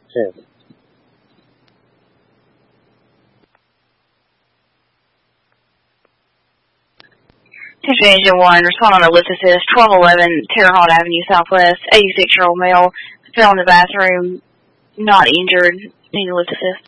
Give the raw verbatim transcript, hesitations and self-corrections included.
ten. Attention Engine one, respond on Ellipsis, twelve eleven Terre Haute Avenue Southwest, eighty-six-year-old male, fell in the bathroom, not injured, need Ellipsis.